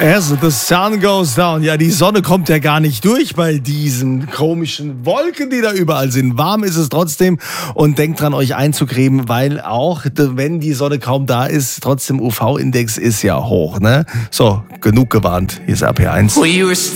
As the sun goes down. Ja, die Sonne kommt ja gar nicht durch bei diesen komischen Wolken, die da überall sind. Warm ist es trotzdem und denkt dran, euch einzucremen, weil auch, wenn die Sonne kaum da ist, trotzdem UV-Index ist ja hoch, ne? So, genug gewarnt. Hier ist RP1.